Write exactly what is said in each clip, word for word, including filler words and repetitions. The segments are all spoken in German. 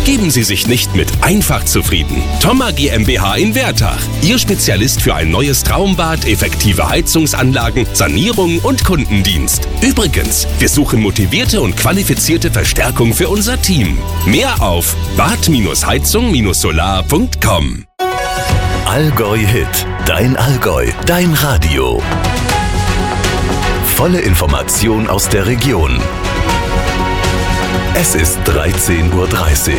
Geben Sie sich nicht mit einfach zufrieden. Thoma GmbH in Wertach. Ihr Spezialist für ein neues Traumbad, effektive Heizungsanlagen, Sanierung und Kundendienst. Übrigens, wir suchen motivierte und qualifizierte Verstärkung für unser Team. Mehr auf bad heizung solar punkt com. Allgäu Hit. Dein Allgäu. Dein Radio. Volle Information aus der Region. Es ist dreizehn Uhr dreißig.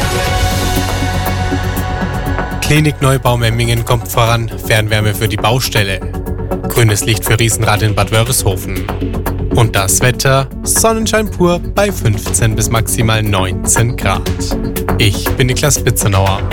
Klinik Neubau Memmingen kommt voran. Fernwärme für die Baustelle. Grünes Licht für Riesenrad in Bad Wörishofen. Und das Wetter, Sonnenschein pur bei fünfzehn bis maximal neunzehn Grad. Ich bin Niklas Blitzenauer.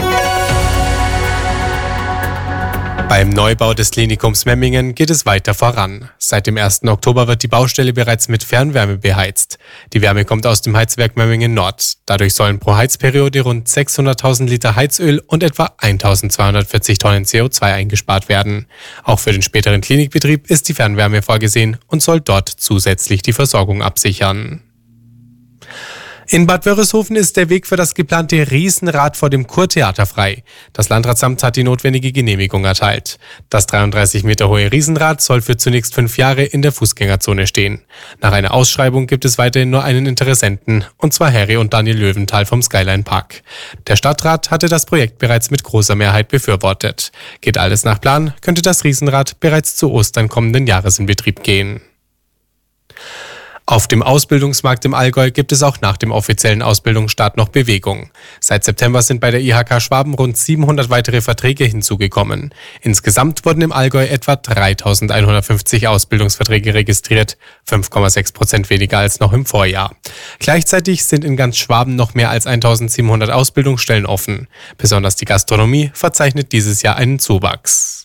Beim Neubau des Klinikums Memmingen geht es weiter voran. Seit dem ersten Oktober wird die Baustelle bereits mit Fernwärme beheizt. Die Wärme kommt aus dem Heizwerk Memmingen Nord. Dadurch sollen pro Heizperiode rund sechshunderttausend Liter Heizöl und etwa eintausendzweihundertvierzig Tonnen C O zwei eingespart werden. Auch für den späteren Klinikbetrieb ist die Fernwärme vorgesehen und soll dort zusätzlich die Versorgung absichern. In Bad Wörishofen ist der Weg für das geplante Riesenrad vor dem Kurtheater frei. Das Landratsamt hat die notwendige Genehmigung erteilt. Das dreiunddreißig Meter hohe Riesenrad soll für zunächst fünf Jahre in der Fußgängerzone stehen. Nach einer Ausschreibung gibt es weiterhin nur einen Interessenten, und zwar Harry und Daniel Löwenthal vom Skyline Park. Der Stadtrat hatte das Projekt bereits mit großer Mehrheit befürwortet. Geht alles nach Plan, könnte das Riesenrad bereits zu Ostern kommenden Jahres in Betrieb gehen. Auf dem Ausbildungsmarkt im Allgäu gibt es auch nach dem offiziellen Ausbildungsstart noch Bewegung. Seit September sind bei der I H K Schwaben rund siebenhundert weitere Verträge hinzugekommen. Insgesamt wurden im Allgäu etwa dreitausendeinhundertfünfzig Ausbildungsverträge registriert, fünf Komma sechs Prozent weniger als noch im Vorjahr. Gleichzeitig sind in ganz Schwaben noch mehr als eintausendsiebenhundert Ausbildungsstellen offen. Besonders die Gastronomie verzeichnet dieses Jahr einen Zuwachs.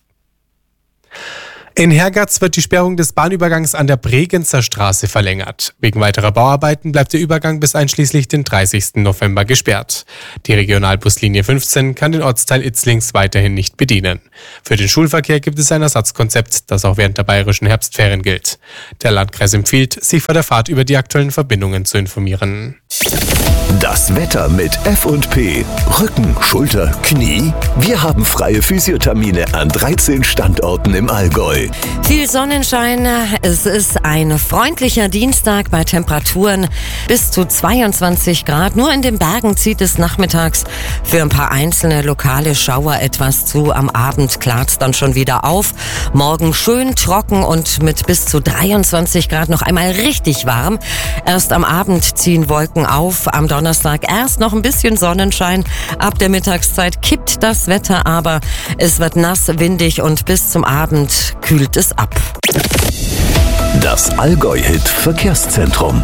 In Hergatz wird die Sperrung des Bahnübergangs an der Bregenzer Straße verlängert. Wegen weiterer Bauarbeiten bleibt der Übergang bis einschließlich den dreißigsten November gesperrt. Die Regionalbuslinie fünfzehn kann den Ortsteil Itzlings weiterhin nicht bedienen. Für den Schulverkehr gibt es ein Ersatzkonzept, das auch während der bayerischen Herbstferien gilt. Der Landkreis empfiehlt, sich vor der Fahrt über die aktuellen Verbindungen zu informieren. Das Wetter mit F und P. Rücken, Schulter, Knie. Wir haben freie Physiothermine an dreizehn Standorten im Allgäu. Viel Sonnenschein. Es ist ein freundlicher Dienstag bei Temperaturen bis zu zweiundzwanzig Grad. Nur in den Bergen zieht es nachmittags für ein paar einzelne lokale Schauer etwas zu. Am Abend klart es dann schon wieder auf. Morgen schön trocken und mit bis zu dreiundzwanzig Grad noch einmal richtig warm. Erst am Abend ziehen Wolken auf. Am Donnerstag erst noch ein bisschen Sonnenschein. Ab der Mittagszeit kippt das Wetter, aber es wird nass, windig und bis zum Abend kühlt es ab. Das Allgäu-Hit Verkehrszentrum.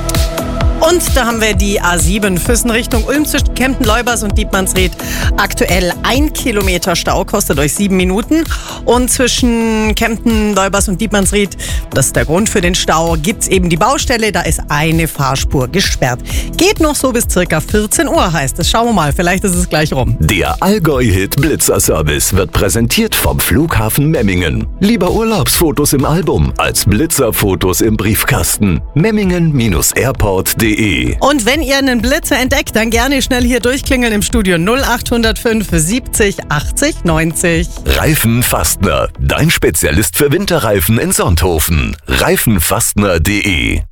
Und da haben wir die A sieben Füssen Richtung Ulm zwischen Kempten-Leubers und Dietmannsried. Aktuell ein Kilometer Stau, kostet euch sieben Minuten. Und zwischen Kempten-Leubers und Dietmannsried, das ist der Grund für den Stau, gibt's eben die Baustelle. Da ist eine Fahrspur gesperrt. Geht noch so bis circa vierzehn Uhr, heißt es. Schauen wir mal, vielleicht ist es gleich rum. Der Allgäu-Hit Blitzer-Service wird präsentiert vom Flughafen Memmingen. Lieber Urlaubsfotos im Album als Blitzerfotos im Briefkasten. Memmingen Airport punkt de. Und wenn ihr einen Blitzer entdeckt, dann gerne schnell hier durchklingeln im Studio null acht null fünf siebzig achtzig neunzig. Reifenfastner, dein Spezialist für Winterreifen in Sonthofen. reifenfastner punkt de.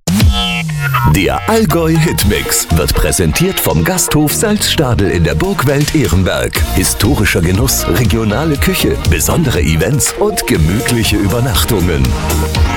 Der Allgäu-Hitmix wird präsentiert vom Gasthof Salzstadel in der Burgwelt Ehrenberg. Historischer Genuss, regionale Küche, besondere Events und gemütliche Übernachtungen.